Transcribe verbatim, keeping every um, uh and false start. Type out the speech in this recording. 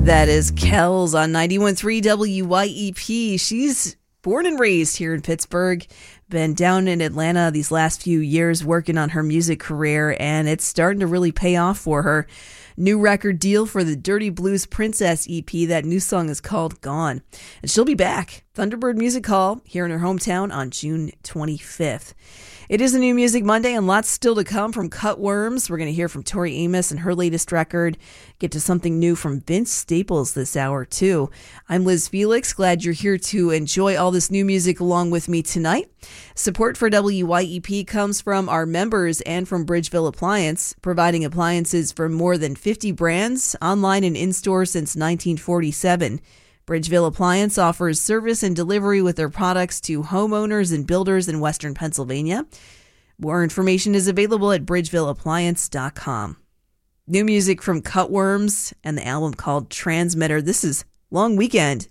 That is Kells on ninety-one point three W Y E P. She's born and raised here in Pittsburgh, been down in Atlanta these last few years working on her music career, and it's starting to really pay off for her. New record deal for the Dirty Blues Princess E P. That new song is called Gone. And she'll be back, Thunderbird Music Hall, here in her hometown on June twenty-fifth. It is a New Music Monday, and lots still to come from Cutworms. We're going to hear from Tori Amos and her latest record. Get to something new from Vince Staples this hour, too. I'm Liz Felix. Glad you're here to enjoy all this new music along with me tonight. Support for W Y E P comes from our members and from Bridgeville Appliance, providing appliances for more than fifty brands, online and in-store since nineteen forty-seven. Bridgeville Appliance offers service and delivery with their products to homeowners and builders in Western Pennsylvania. More information is available at bridgeville appliance dot com. New music from Cutworms and the album called Transmitter. This is Long Weekend.